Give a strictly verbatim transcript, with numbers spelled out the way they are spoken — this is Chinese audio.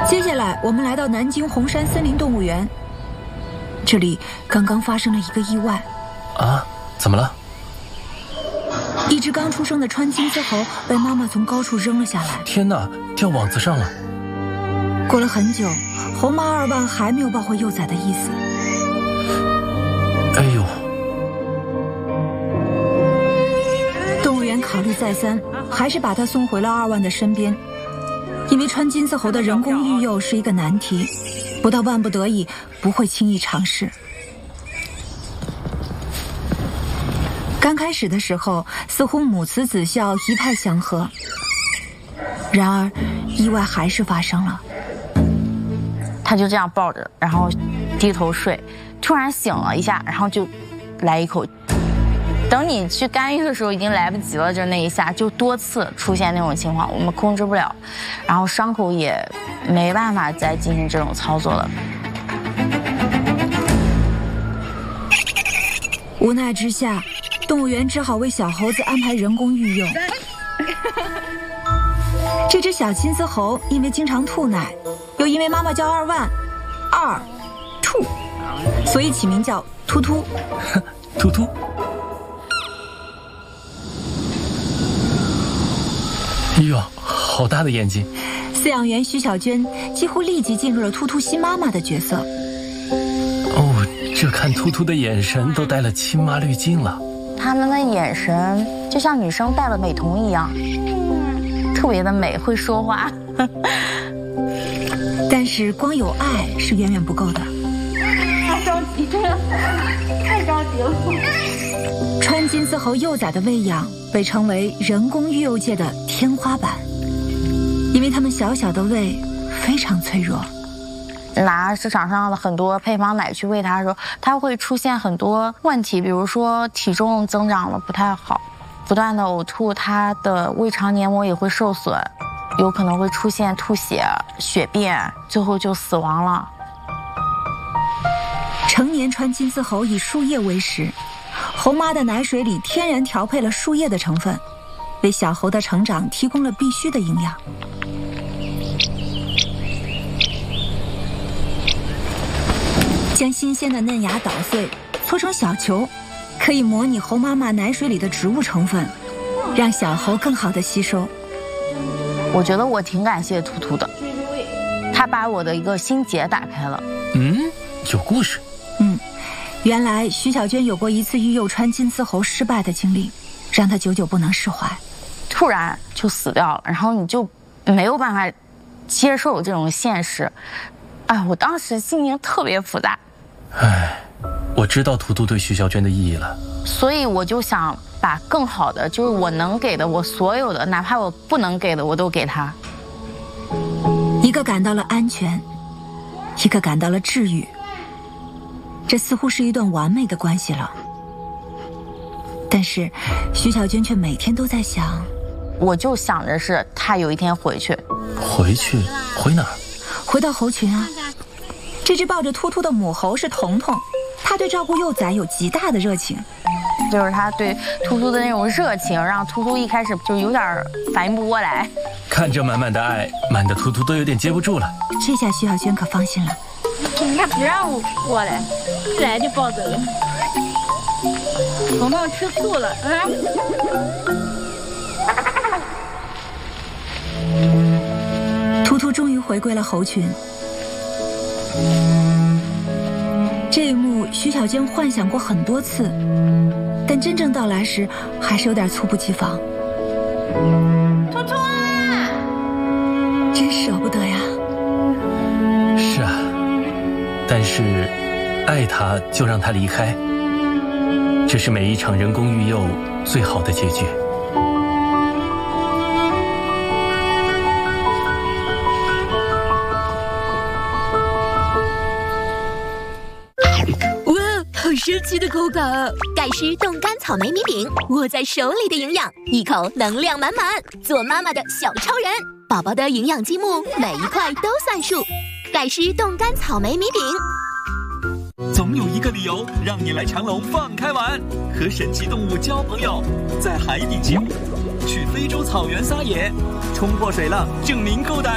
接下来，我们来到南京红山森林动物园，这里刚刚发生了一个意外。 啊？怎么了？ 一只刚出生的川金丝猴被妈妈从高处扔了下来。 天哪，掉网子上了！ 过了很久，猴妈二万还没有抱回幼崽的意思。 哎呦！ 动物园考虑再三，还是把它送回了二万的身边。因为川金丝猴的人工育幼是一个难题，不到万不得已不会轻易尝试。刚开始的时候，似乎母慈子孝，一派祥和。然而，意外还是发生了。 他就这样抱着，然后低头睡，突然醒了一下，然后就来一口。等你去干预的时候，已经来不及了。就那一下，就多次出现那种情况，我们控制不了，然后伤口也没办法再进行这种操作了。 无奈之下，动物园只好为小猴子安排人工育幼。这只小金丝猴因为经常吐奶，又因为妈妈叫二万，二吐，所以起名叫突突。 突突。哎呦，好大的眼睛！ 饲养员徐小娟几乎立即进入了突突新妈妈的角色。 哦，这看突突的眼神都带了亲妈滤镜了。 他们的眼神就像女生戴了美瞳一样，特别的美，会说话。 但是光有爱是远远不够的。 太着急，真的太着急了。 川金丝猴幼崽的喂养被称为人工育幼界的天花板，因为它们小小的胃非常脆弱。 拿市场上的很多配方奶去喂它的时候，它会出现很多问题，比如说体重增长了不太好，不断的呕吐，它的胃肠黏膜也会受损，有可能会出现吐血、血便，最后就死亡了。 成年川金丝猴以树叶为食，猴妈的奶水里天然调配了树叶的成分，为小猴的成长提供了必需的营养。将新鲜的嫩芽捣碎，搓成小球，可以模拟猴妈妈奶水里的植物成分，让小猴更好的吸收。 我觉得我挺感谢突突的，他把我的一个心结打开了。 嗯，有故事。 嗯，原来徐小娟有过一次育幼川金丝猴失败的经历，让她久久不能释怀。 突然就死掉了，然后你就没有办法接受这种现实。哎，我当时心情特别复杂。 唉，我知道突突对徐小娟的意义了， 所以我就想把更好的，就是我能给的，我所有的，哪怕我不能给的，我都给他。 一个感到了安全，一个感到了治愈，这似乎是一段完美的关系了。但是徐小娟却每天都在想， 我就想着是他有一天回去。 回去？回哪儿？ 回到猴群啊。这只抱着突突的母猴是彤彤，它对照顾幼崽有极大的热情。 就是他对突突的那种热情，让突突一开始就有点反应不过来。 看着满满的爱，满的突突都有点接不住了。 这下徐小娟可放心了。 他不让我过来，一来就抱走了。彤彤吃醋了， 嗯。突突终于回归了猴群。这一幕徐小娟幻想过很多次，但真正到来时还是有点猝不及防。 突突啊， 真舍不得呀。 是啊，但是爱他就让他离开，这是每一场人工育幼最好的结局。 神奇的口感，盖诗冻干草莓米饼，握在手里的营养，一口能量满满，做妈妈的小超人，宝宝的营养积木每一块都算数。盖诗冻干草莓米饼， 总有一个理由让你来长隆放开玩，和神奇动物交朋友，在海底起舞，去非洲草原撒野，冲破水浪证明够胆。